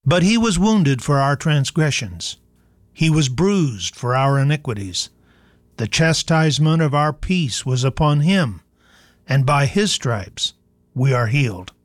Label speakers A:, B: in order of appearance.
A: But he was wounded for our transgressions. He was bruised for our iniquities. The chastisement of our peace was upon him, and by his stripes we are healed.